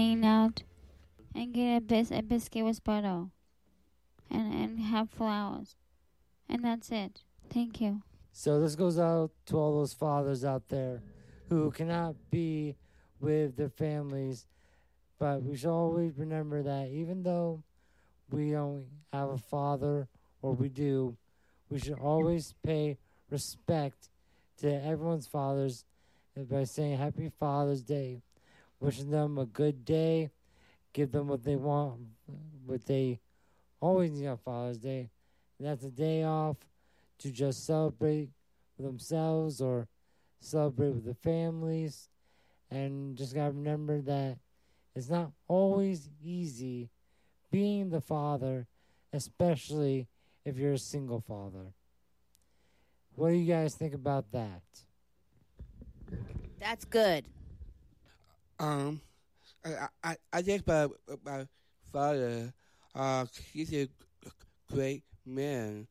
hang out and get a biscuit with butter and have flowers. And that's it. Thank you. So this goes out to all those fathers out there who cannot be with their families, but we should always remember that even though we don't have a father, or we do, we should always pay respect to everyone's fathers by saying Happy Father's Day, wishing them a good day, give them what they want, what they always need on Father's Day, and that's a day off to just celebrate with themselves or celebrate with the families. And just gotta remember that it's not always easy being the father, especially if you're a single father. What do you guys think about that? That's good. Um, I think my father, he's a great man.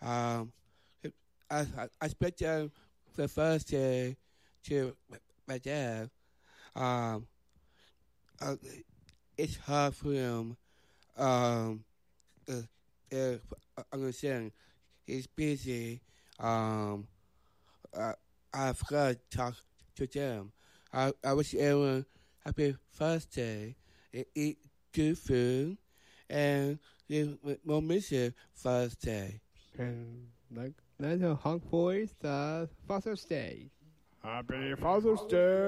I spent the first day to my dad. Um, uh, it's hard for him. Um, uh, understand. He's busy. Uh, I forgot to talk to them. I wish everyone happy first day. Eat good food, and they won't miss it first day. And like, let's hug boys Father's Day. Happy Father's Day.